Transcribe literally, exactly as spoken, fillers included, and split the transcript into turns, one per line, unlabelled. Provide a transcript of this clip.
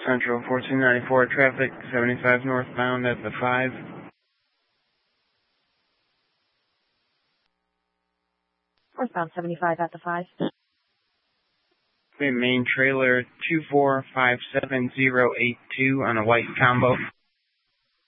Central fourteen ninety-four, traffic seventy-five northbound at the five.
Northbound seventy-five at the five.
Okay, main trailer two four five seven zero eight two on a white combo.